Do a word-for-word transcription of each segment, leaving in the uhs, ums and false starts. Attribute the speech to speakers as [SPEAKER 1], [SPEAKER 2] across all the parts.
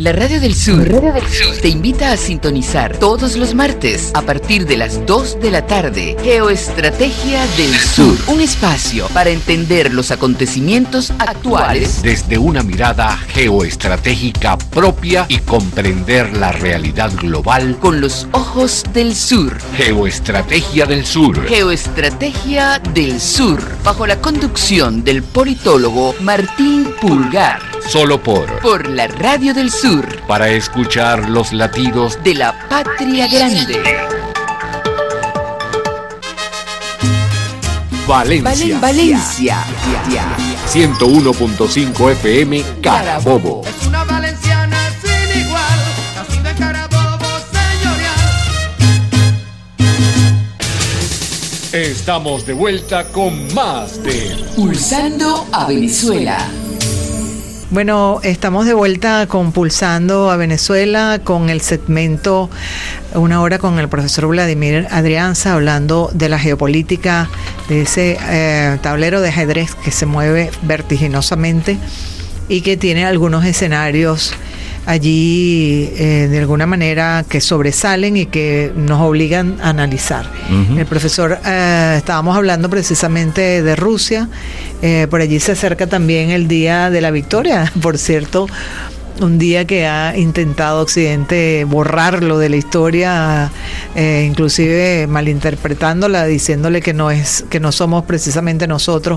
[SPEAKER 1] La Radio del Sur, Radio del Sur te invita a sintonizar todos los martes a partir de las dos de la tarde. Geoestrategia del Sur, un espacio para entender los acontecimientos actuales
[SPEAKER 2] desde una mirada geoestratégica propia y comprender la realidad global
[SPEAKER 1] con los ojos del sur.
[SPEAKER 2] Geoestrategia del Sur.
[SPEAKER 1] Geoestrategia del Sur, bajo la conducción del politólogo Martín Pulgar.
[SPEAKER 2] Solo por
[SPEAKER 1] Por la Radio del Sur.
[SPEAKER 2] Para escuchar los latidos
[SPEAKER 1] de la patria grande.
[SPEAKER 2] Valencia.
[SPEAKER 1] Valencia.
[SPEAKER 2] ciento uno punto cinco F M Carabobo.
[SPEAKER 3] Es una valenciana sin igual, nacido en Carabobo, señorial.
[SPEAKER 2] Estamos de vuelta con más de
[SPEAKER 1] Pulsando a Venezuela.
[SPEAKER 4] Bueno, estamos de vuelta con Pulsando a Venezuela, con el segmento Una Hora con el profesor Vladimir Adrianza, hablando de la geopolítica, de ese eh, tablero de ajedrez que se mueve vertiginosamente y que tiene algunos escenarios allí eh, de alguna manera que sobresalen y que nos obligan a analizar. Uh-huh. El profesor, eh, estábamos hablando precisamente de Rusia, eh, por allí se acerca también el Día de la Victoria, por cierto, un día que ha intentado Occidente borrarlo de la historia, eh, inclusive malinterpretándola, diciéndole que no es, que no somos precisamente nosotros,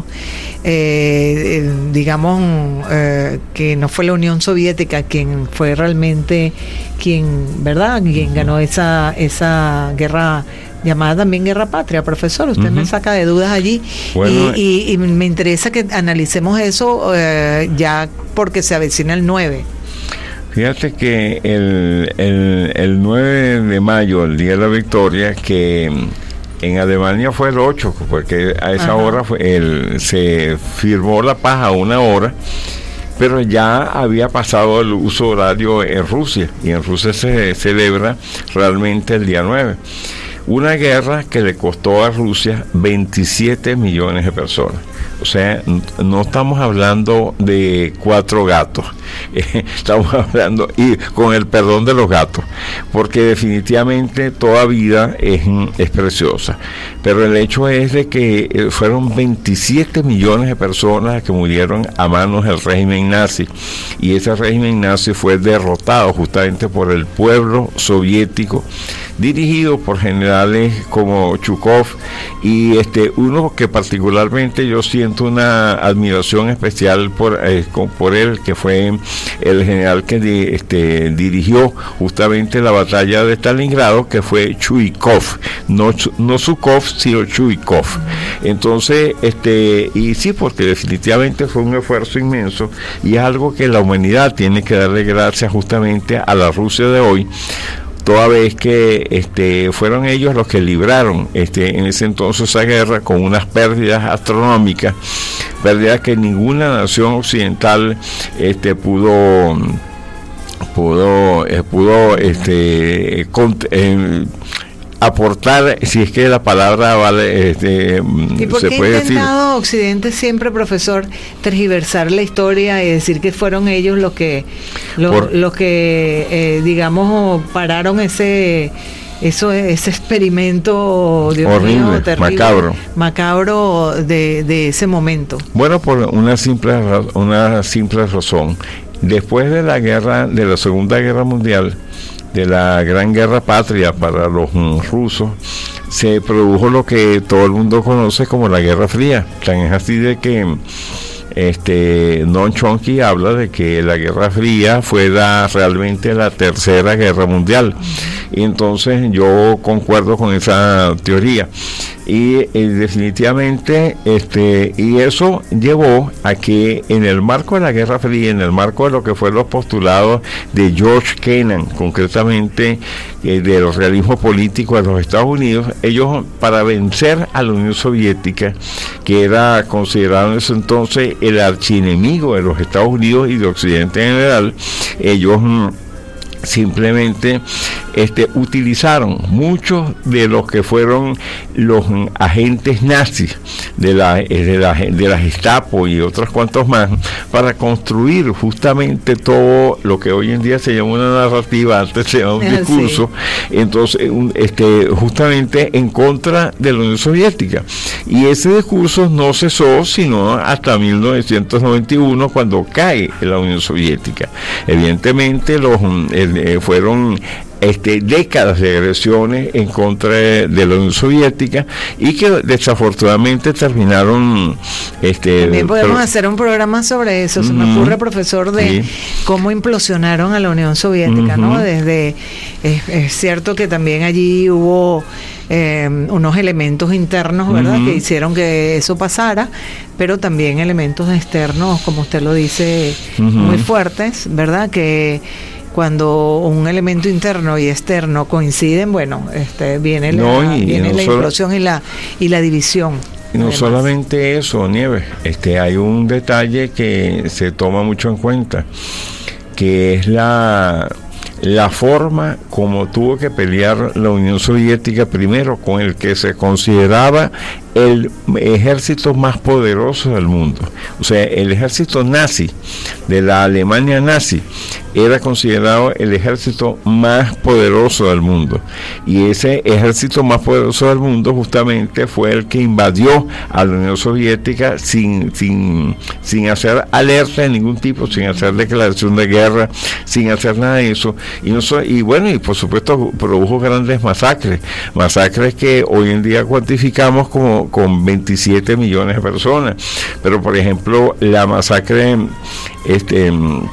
[SPEAKER 4] eh, eh, digamos eh, que no fue la Unión Soviética quien fue realmente quien, ¿verdad? Quien ganó esa esa guerra llamada también Guerra Patria, profesor. Usted uh-huh. me saca de dudas allí. Bueno, y, y, y me interesa que analicemos eso eh, ya porque se avecina el nueve.
[SPEAKER 5] Fíjate que el, el, el nueve de mayo, el Día de la Victoria, que en Alemania fue el ocho, porque a esa Ajá. hora fue el, se firmó la paz a una hora, pero ya había pasado el uso horario en Rusia, y en Rusia se celebra realmente el día nueve. Una guerra que le costó a Rusia veintisiete millones de personas. O sea, no estamos hablando de cuatro gatos, eh, estamos hablando, y con el perdón de los gatos, porque definitivamente toda vida es, es preciosa. Pero el hecho es de que fueron veintisiete millones de personas que murieron a manos del régimen nazi, y ese régimen nazi fue derrotado justamente por el pueblo soviético, dirigido por generales como Chukov, y este uno que particularmente yo siento una admiración especial por eh, por él, que fue el general que di, este, dirigió justamente la batalla de Stalingrado, que fue Chuikov, no, no Zhukov, sino Chuikov. Entonces, este y sí, porque definitivamente fue un esfuerzo inmenso, y es algo que la humanidad tiene que darle gracias justamente a la Rusia de hoy, toda vez que este, fueron ellos los que libraron este, en ese entonces esa guerra con unas pérdidas astronómicas, pérdidas que ninguna nación occidental este, pudo pudo eh, pudo este, cont- eh, aportar, si es que la palabra vale, este,
[SPEAKER 4] ¿Y por
[SPEAKER 5] se
[SPEAKER 4] qué
[SPEAKER 5] puede
[SPEAKER 4] ha
[SPEAKER 5] decir.
[SPEAKER 4] intentado Occidente siempre, profesor, tergiversar la historia y decir que fueron ellos los que los, por, los que eh, digamos pararon ese eso ese experimento, Dios
[SPEAKER 5] horrible,
[SPEAKER 4] mío, terrible,
[SPEAKER 5] macabro
[SPEAKER 4] macabro de, de ese momento?
[SPEAKER 5] Bueno, por una simple una simple razón. Después de la guerra, de la Segunda Guerra Mundial, de la Gran Guerra Patria para los um, rusos, se produjo lo que todo el mundo conoce como la Guerra Fría. Tan es así de que este Noam Chomsky habla de que la Guerra Fría fue la, realmente la Tercera Guerra Mundial. Y entonces yo concuerdo con esa teoría. Y eh, definitivamente este y eso llevó a que en el marco de la Guerra Fría, en el marco de lo que fue los postulados de George Kennan, concretamente eh, del realismo político de los Estados Unidos, ellos, para vencer a la Unión Soviética, que era considerado en ese entonces el archienemigo de los Estados Unidos y de Occidente en general, ellos mm, simplemente este, utilizaron muchos de los que fueron los agentes nazis de la, de la, de la Gestapo y otros cuantos más para construir justamente todo lo que hoy en día se llama una narrativa, antes se llama un discurso, sí. Entonces un, este, justamente en contra de la Unión Soviética, y ese discurso no cesó sino hasta mil novecientos noventa y uno, cuando cae la Unión Soviética. Evidentemente los eh, fueron Este, décadas de agresiones en contra de la Unión Soviética y que desafortunadamente terminaron este,
[SPEAKER 4] también podemos pero, hacer un programa sobre eso. Se uh-huh, me ocurre, profesor, de sí. cómo implosionaron a la Unión Soviética, uh-huh. ¿no? Desde es, es cierto que también allí hubo eh, unos elementos internos, ¿verdad? Uh-huh. Que hicieron que eso pasara, pero también elementos externos, como usted lo dice, uh-huh. muy fuertes, ¿verdad? Que cuando un elemento interno y externo coinciden, bueno, este, viene la, no, y, viene y no la solo, implosión y la y la división.
[SPEAKER 5] Y no además. Solamente eso, Nieves, este, hay un detalle que se toma mucho en cuenta, que es la la forma como tuvo que pelear la Unión Soviética, primero con el que se consideraba el ejército más poderoso del mundo. O sea, el ejército nazi, de la Alemania nazi, era considerado el ejército más poderoso del mundo. Y ese ejército más poderoso del mundo justamente fue el que invadió a la Unión Soviética sin, sin, sin hacer alerta de ningún tipo, sin hacer declaración de guerra, sin hacer nada de eso. Y, no so, y bueno, y por supuesto produjo grandes masacres, masacres que hoy en día cuantificamos como con veintisiete millones de personas, pero por ejemplo la masacre este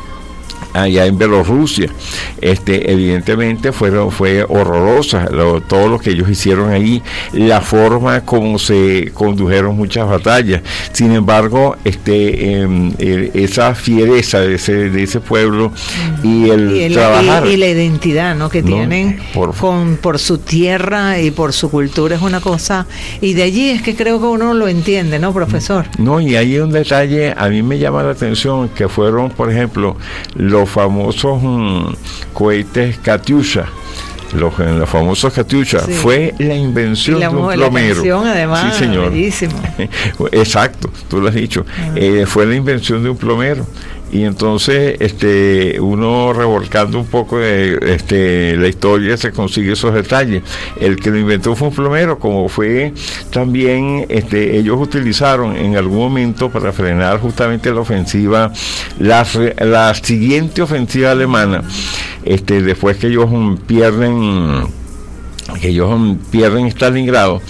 [SPEAKER 5] allá en Bielorrusia, este, evidentemente fueron, fue horrorosa, lo, todo lo que ellos hicieron ahí, la forma como se condujeron muchas batallas. Sin embargo, este, eh, eh, esa fiereza de ese, de ese pueblo y el,
[SPEAKER 4] y el
[SPEAKER 5] trabajar
[SPEAKER 4] y, y la identidad, ¿no? que no, tienen por, con, por su tierra y por su cultura es una cosa, y de allí es que creo que uno lo entiende, ¿no, profesor?
[SPEAKER 5] No, y hay un detalle, a mí me llama la atención, que fueron, por ejemplo, los famosos mmm, cohetes Katyusha, los, los famosos Katyusha, sí. Fue la invención la, de un plomero. La canción,
[SPEAKER 4] además,
[SPEAKER 5] sí, señor.
[SPEAKER 4] Bellísimo.
[SPEAKER 5] Exacto, tú lo has dicho. Uh-huh. Eh, fue la invención de un plomero. Y entonces este uno revolcando un poco de este la historia se consigue esos detalles. El que lo inventó fue un plomero, como fue también este ellos utilizaron en algún momento para frenar justamente la ofensiva, la, la siguiente ofensiva alemana, este después que ellos pierden que ellos pierden Stalingrado,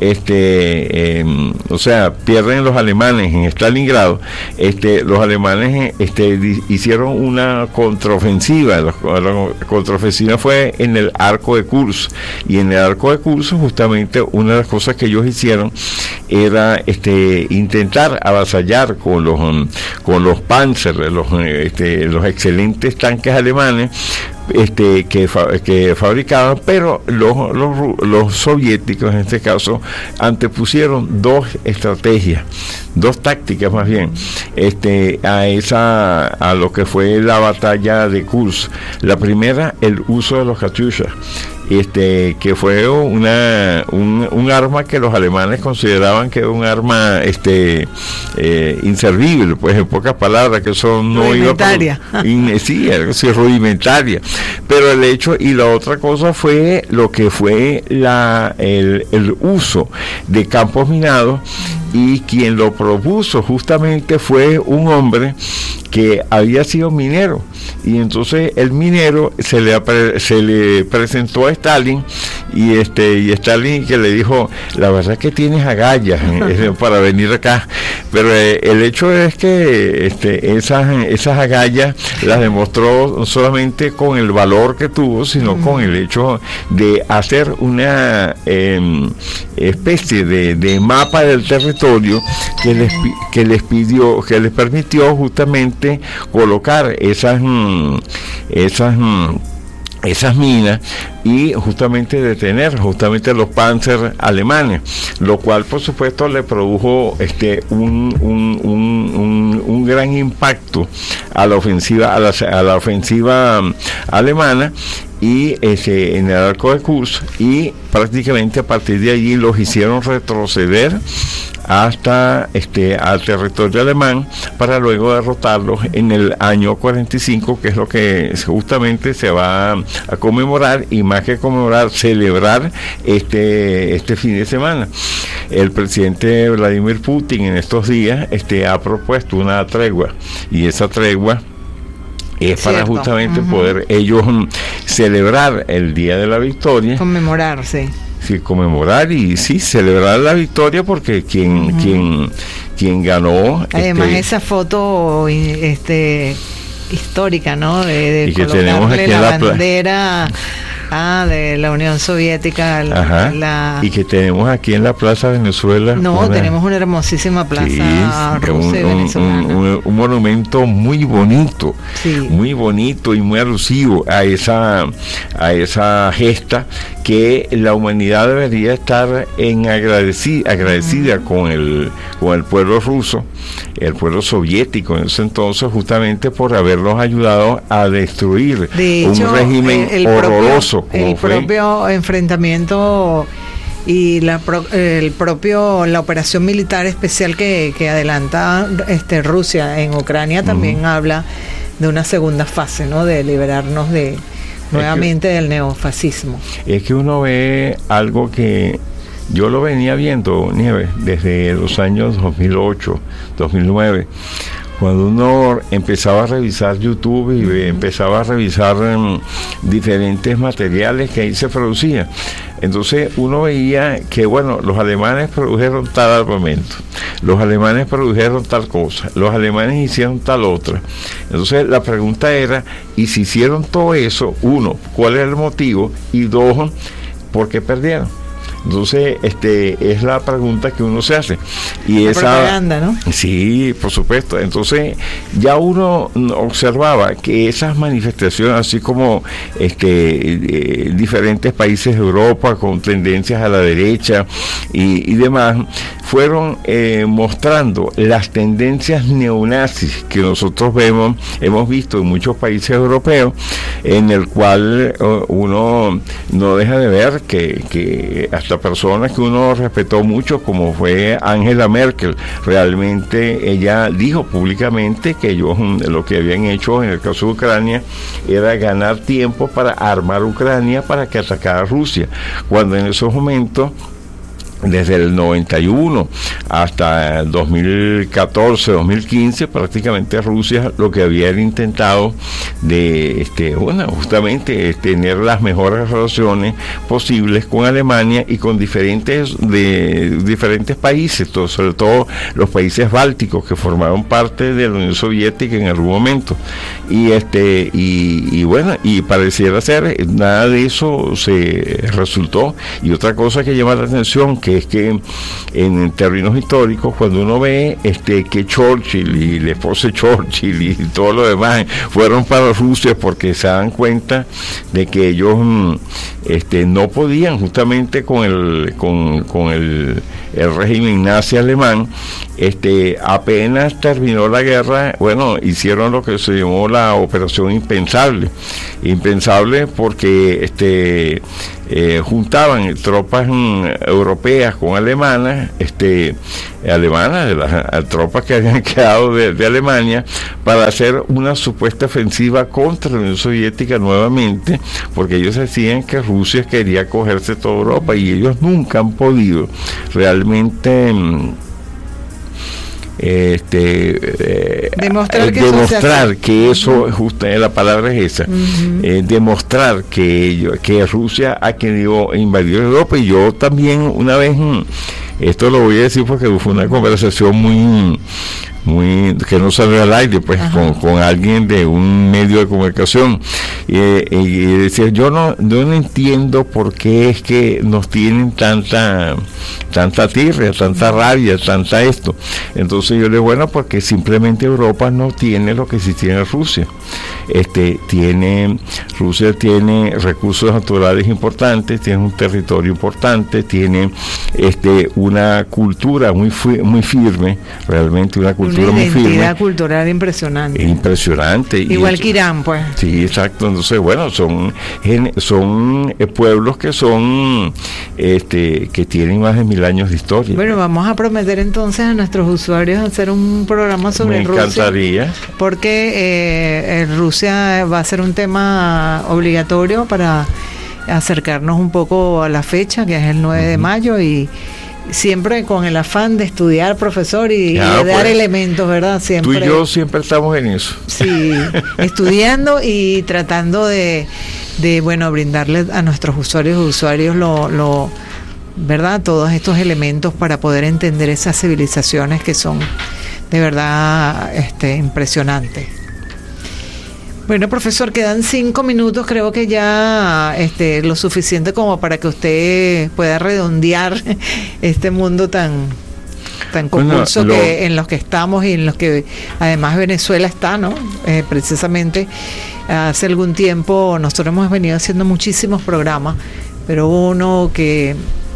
[SPEAKER 5] este, eh, o sea, pierden los alemanes en Stalingrado, este, los alemanes este, di, hicieron una contraofensiva, la, la contraofensiva fue en el arco de Kursk, y en el arco de Kursk justamente una de las cosas que ellos hicieron era este, intentar avasallar con los, con los Panzer, los, este, los excelentes tanques alemanes, Este, que, fa, que fabricaban, pero los, los, los soviéticos en este caso antepusieron dos estrategias, dos tácticas más bien, este, a esa a lo que fue la batalla de Kursk. La primera, el uso de los Katyusha, este que fue una un, un arma que los alemanes consideraban que era un arma este eh, inservible, pues en pocas palabras, que eso no iba a in, sí, sí, rudimentaria. Pero el hecho, y la otra cosa fue lo que fue la el, el uso de campos minados, y quien lo propuso justamente fue un hombre que había sido minero, y entonces el minero se le se le presentó a Stalin, y este y Stalin que le dijo: la verdad es que tienes agallas eh, para venir acá, pero eh, el hecho es que este esas esas agallas las demostró no solamente con el valor que tuvo, sino mm. con el hecho de hacer una eh, especie de, de mapa del territorio que les que les pidió que les permitió justamente colocar esas esas esas minas y justamente detener justamente los Panzer alemanes, lo cual por supuesto le produjo este un, un, un, un, un gran impacto a la ofensiva a la, a la ofensiva um, alemana y ese en el arco de Kursk, y prácticamente a partir de allí los hicieron retroceder hasta este al territorio alemán para luego derrotarlos en el año cuarenta y cinco, que es lo que justamente se va a conmemorar, y más que conmemorar, celebrar este este fin de semana. El presidente Vladimir Putin en estos días este ha propuesto una tregua, y esa tregua es para Cierto. justamente uh-huh. poder ellos um, celebrar el día de la victoria,
[SPEAKER 4] conmemorar, sí.
[SPEAKER 5] Sí, conmemorar y sí, celebrar la victoria, porque quien uh-huh. quien quien ganó.
[SPEAKER 4] Además, este, esa foto este histórica, ¿no? De, de
[SPEAKER 5] y que tenemos aquí
[SPEAKER 4] la,
[SPEAKER 5] la
[SPEAKER 4] bandera ah, de la Unión Soviética.
[SPEAKER 5] La, la, y que tenemos aquí en la Plaza Venezuela.
[SPEAKER 4] No, una, tenemos una hermosísima plaza sí, rusa
[SPEAKER 5] un, venezolana. Un, un, un monumento muy bonito, sí. muy bonito y muy alusivo a esa a esa gesta que la humanidad debería estar en agradecida, agradecida uh-huh. con el con el pueblo ruso, el pueblo soviético en ese entonces, justamente por habernos ayudado a destruir
[SPEAKER 4] de hecho,
[SPEAKER 5] un régimen
[SPEAKER 4] el, el
[SPEAKER 5] horroroso.
[SPEAKER 4] Propio, el fue. propio enfrentamiento y la pro, el propio la operación militar especial que, que adelanta este Rusia en Ucrania también uh-huh. habla de una segunda fase, ¿no? De liberarnos de nuevamente es que, del neofascismo.
[SPEAKER 5] Es que uno ve algo que yo lo venía viendo, Nieves, desde los años dos mil ocho, dos mil nueve, cuando uno empezaba a revisar YouTube y uh-huh. empezaba a revisar um, diferentes materiales que ahí se producían. Entonces uno veía que, bueno, los alemanes produjeron tal armamento, los alemanes produjeron tal cosa, los alemanes hicieron tal otra. Entonces la pregunta era, ¿y si hicieron todo eso? Uno, ¿cuál era el motivo? Y dos, ¿por qué perdieron? Entonces, este es la pregunta que uno se hace. Y
[SPEAKER 4] la
[SPEAKER 5] esa
[SPEAKER 4] propaganda, ¿no?
[SPEAKER 5] Sí, por supuesto. Entonces, ya uno observaba que esas manifestaciones, así como este eh, diferentes países de Europa con tendencias a la derecha y, y demás, fueron eh, mostrando las tendencias neonazis que nosotros vemos, hemos visto en muchos países europeos, en el cual uh, uno no deja de ver que, que hasta personas que uno respetó mucho, como fue Angela Merkel, realmente ella dijo públicamente que ellos lo que habían hecho en el caso de Ucrania era ganar tiempo para armar Ucrania para que atacara a Rusia, cuando en esos momentos, desde el noventa y uno hasta el dos mil catorce, dos mil quince, prácticamente Rusia lo que había intentado de, este, bueno, justamente tener las mejores relaciones posibles con Alemania y con diferentes de diferentes países, todo, sobre todo los países bálticos que formaron parte de la Unión Soviética en algún momento. Y este y, y bueno, y pareciera ser nada de eso se resultó. Y otra cosa que llama la atención, que es que en términos históricos, cuando uno ve este que Churchill y la esposa de Churchill y todo lo demás fueron para Rusia porque se dan cuenta de que ellos este no podían justamente con el con, con el, el régimen nazi alemán, este apenas terminó la guerra, bueno, hicieron lo que se llamó la operación impensable, impensable porque este Eh, juntaban tropas mm, europeas con alemanas, este, alemanas, de las tropas que habían quedado de, de Alemania, para hacer una supuesta ofensiva contra la Unión Soviética nuevamente, porque ellos decían que Rusia quería cogerse toda Europa, y ellos nunca han podido realmente mm, este eh,
[SPEAKER 4] demostrar que
[SPEAKER 5] demostrar
[SPEAKER 4] eso,
[SPEAKER 5] que eso justo la palabra es esa uh-huh. eh, demostrar que ellos, que Rusia ha querido invadir Europa. Y yo también una vez, esto lo voy a decir porque fue una conversación muy muy que no salió al aire, pues con, con alguien de un medio de comunicación, eh, y decía, yo no, yo no entiendo por qué es que nos tienen tanta tanta tirria, tanta rabia, tanta esto. Entonces yo le digo, bueno, porque simplemente Europa no tiene lo que sí tiene Rusia. Este tiene Rusia tiene recursos naturales importantes, tiene un territorio importante, tiene este una cultura muy muy firme, realmente una cultura
[SPEAKER 4] una
[SPEAKER 5] muy firme,
[SPEAKER 4] identidad cultural impresionante,
[SPEAKER 5] impresionante,
[SPEAKER 4] igual
[SPEAKER 5] y
[SPEAKER 4] que Irán, pues.
[SPEAKER 5] Sí, exacto. Entonces, bueno, son son eh, pueblos que son este que tienen más de mil años de historia.
[SPEAKER 4] Bueno, vamos a prometer entonces a nuestros usuarios hacer un programa sobre
[SPEAKER 5] Me
[SPEAKER 4] Rusia.
[SPEAKER 5] Me encantaría.
[SPEAKER 4] Porque eh, Rusia va a ser un tema obligatorio para acercarnos un poco a la fecha, que es el nueve uh-huh. de mayo, y siempre con el afán de estudiar, profesor, y,
[SPEAKER 5] ya,
[SPEAKER 4] y de dar
[SPEAKER 5] pues,
[SPEAKER 4] elementos, ¿verdad? Siempre,
[SPEAKER 5] tú y yo siempre estamos en eso.
[SPEAKER 4] Sí, estudiando y tratando de, de bueno, brindarle a nuestros usuarios y usuarios lo, lo, ¿verdad? Todos estos elementos para poder entender esas civilizaciones que son de verdad este, impresionantes. Bueno, profesor, quedan cinco minutos, creo que ya este, lo suficiente como para que usted pueda redondear este mundo tan tan convulso bueno, lo... que en los que estamos y en los que además Venezuela está, ¿no? Eh, precisamente hace algún tiempo nosotros hemos venido haciendo muchísimos programas, pero uno que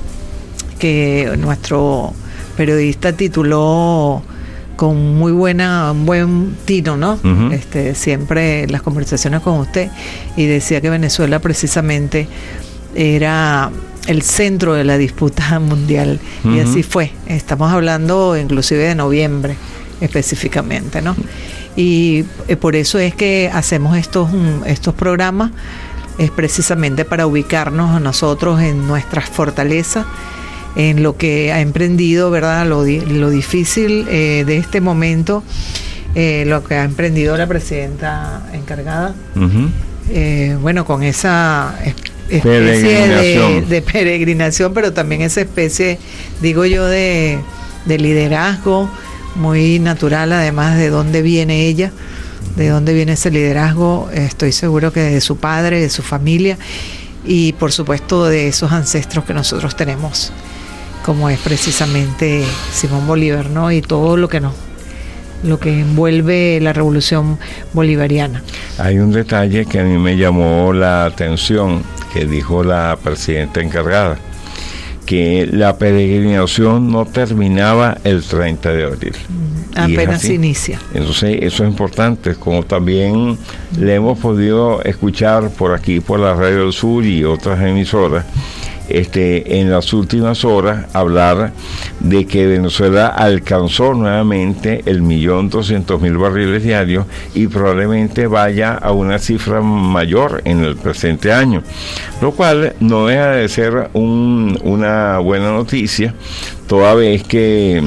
[SPEAKER 4] que nuestro periodista tituló con muy buena, un buen tino, ¿no? Uh-huh. Este, siempre las conversaciones con usted, y decía que Venezuela precisamente era el centro de la disputa mundial, uh-huh. y así fue. Estamos hablando inclusive de noviembre específicamente, ¿no? Y eh, por eso es que hacemos estos, um, estos programas, es precisamente para ubicarnos a nosotros en nuestras fortalezas, en lo que ha emprendido, ¿verdad? Lo, lo difícil eh, de este momento, eh, lo que ha emprendido la presidenta encargada, uh-huh. eh, bueno, con esa especie de, de peregrinación, pero también esa especie, digo yo, de, de liderazgo muy natural, además de dónde viene ella, de dónde viene ese liderazgo, estoy seguro que de su padre, de su familia, y por supuesto de esos ancestros que nosotros tenemos, como es precisamente Simón Bolívar, ¿no? Y todo lo que nos, lo que envuelve la revolución bolivariana.
[SPEAKER 5] Hay un detalle que a mí me llamó la atención, que dijo la presidenta encargada, que la peregrinación no terminaba el treinta de abril.
[SPEAKER 4] Mm, apenas se inicia.
[SPEAKER 5] Entonces eso es importante, como también le hemos podido escuchar por aquí, por la Radio del Sur y otras emisoras, Este, en las últimas horas hablar de que Venezuela alcanzó nuevamente el millón doscientos mil barriles diarios y probablemente vaya a una cifra mayor en el presente año, lo cual no deja de ser un, una buena noticia, toda vez que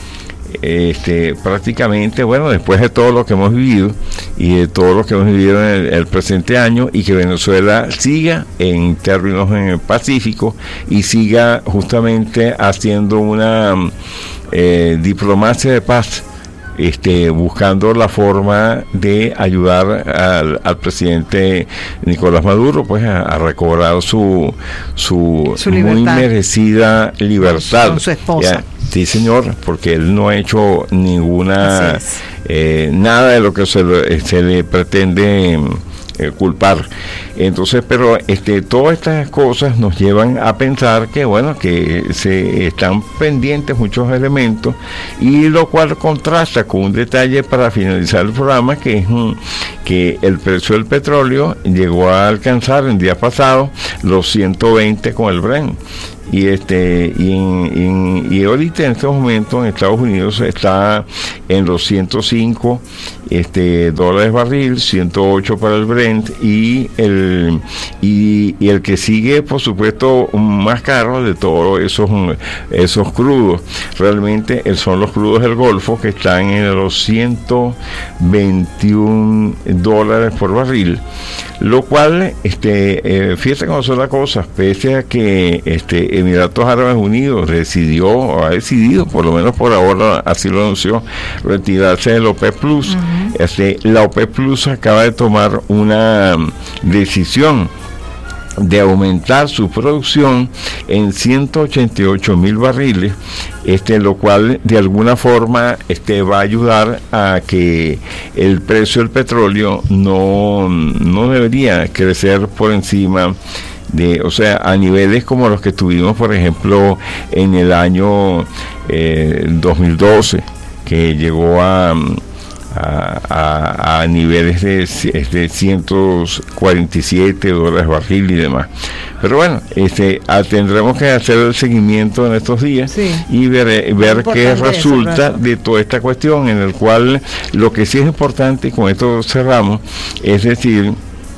[SPEAKER 5] Este, prácticamente, bueno, después de todo lo que hemos vivido y de todo lo que hemos vivido en el, el presente año, y que Venezuela siga en términos eh, pacíficos y siga justamente haciendo una eh, diplomacia de paz, este, buscando la forma de ayudar al, al presidente Nicolás Maduro, pues a, a recobrar su su, su muy merecida libertad
[SPEAKER 4] con su esposa.
[SPEAKER 5] Ya, sí, señor, porque él no ha hecho ninguna eh, nada de lo que se, se le pretende eh, culpar. Entonces, pero este, todas estas cosas nos llevan a pensar que, bueno, que se están pendientes muchos elementos, y lo cual contrasta con un detalle para finalizar el programa, que es mm, que el precio del petróleo llegó a alcanzar el día pasado los ciento veinte con el Brent. Y este y, en, en, y ahorita en estos momentos en Estados Unidos está en los ciento cinco este, dólares barril, ciento ocho para el Brent, y el y, y el que sigue, por supuesto, más caro de todos esos esos crudos realmente son los crudos del Golfo, que están en los ciento veintiún dólares por barril, lo cual este eh, fíjate cómo son las cosas, pese a que este Emiratos Árabes Unidos decidió, o ha decidido, por lo menos por ahora así lo anunció, retirarse del OPEC Plus. Uh-huh. Este, la OPEC Plus acaba de tomar una decisión de aumentar su producción en ciento ochenta y ocho mil barriles, este, lo cual de alguna forma este, va a ayudar a que el precio del petróleo no, no debería crecer por encima de, o sea, a niveles como los que tuvimos, por ejemplo, en el año eh, dos mil doce, que llegó a A, a, a niveles de, de ciento cuarenta y siete dólares barril y demás. Pero bueno, este, a, tendremos que hacer el seguimiento en estos días, sí, y ver, ver qué resulta eso, de toda esta cuestión, en el cual lo que sí es importante, y con esto cerramos, es decir,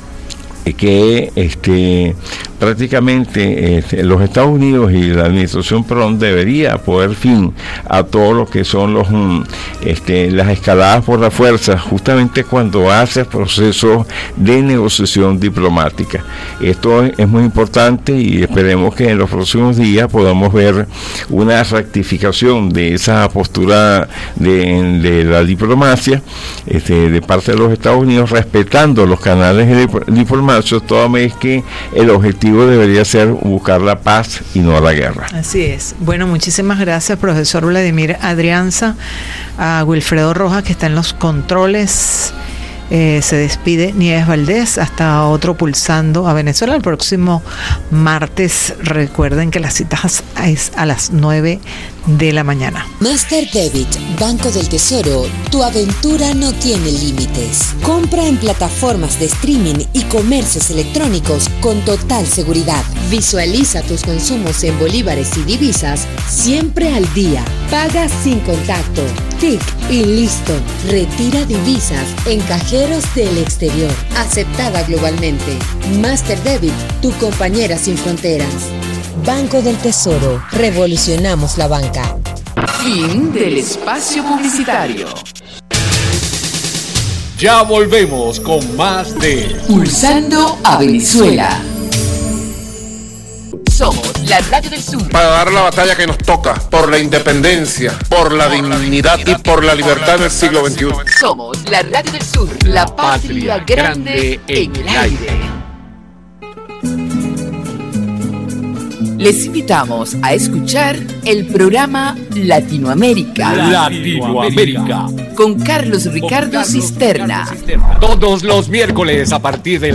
[SPEAKER 5] que este prácticamente este, los Estados Unidos y la administración Trump debería poner fin a todo lo que son los este, las escaladas por la fuerza, justamente cuando hace procesos de negociación diplomática. Esto es muy importante y esperemos que en los próximos días podamos ver una rectificación de esa postura de, de la diplomacia este, de parte de los Estados Unidos, respetando los canales de diplomacia, toda vez que el objetivo debería ser buscar la paz y no la guerra.
[SPEAKER 4] Así es. Bueno, muchísimas gracias, profesor Vladimir Adrianza, a Wilfredo Rojas, que está en los controles. Eh, se despide Nieves Valdés, hasta otro Pulsando a Venezuela el próximo martes. Recuerden que la cita es a las nueve de la mañana.
[SPEAKER 6] Master Debit, Banco del Tesoro, tu aventura no tiene límites. Compra en plataformas de streaming y comercios electrónicos con total seguridad. Visualiza tus consumos en bolívares y divisas siempre al día. Paga sin contacto. Tic y listo. Retira divisas en cajeros del exterior. Aceptada globalmente. Master Debit, tu compañera sin fronteras. Banco del Tesoro. Revolucionamos la banca.
[SPEAKER 1] Fin del espacio publicitario.
[SPEAKER 2] Ya volvemos con más de
[SPEAKER 1] Pulsando a Venezuela. Somos la Radio del Sur.
[SPEAKER 7] Para dar la batalla que nos toca por la independencia, por la por dignidad la y por la libertad del siglo veintiuno.
[SPEAKER 1] Somos la Radio del Sur, la patria grande en el aire. Les invitamos a escuchar el programa Latinoamérica.
[SPEAKER 2] Latinoamérica.
[SPEAKER 1] Con Carlos Ricardo Cisterna.
[SPEAKER 2] Todos los miércoles a partir de